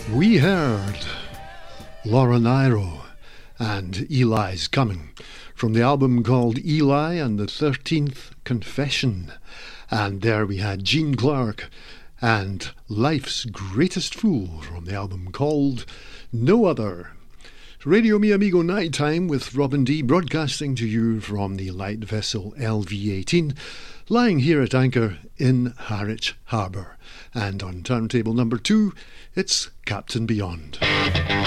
We heard Laura Nyro and Eli's Coming from the album called Eli and the 13th Confession. And there we had Gene Clark and Life's Greatest Fool from the album called No Other. Radio Mi Amigo Nighttime with Robin D, broadcasting to you from the light vessel LV-18, lying here at anchor in Harwich Harbour. And on turntable number 2, it's Captain Beyond.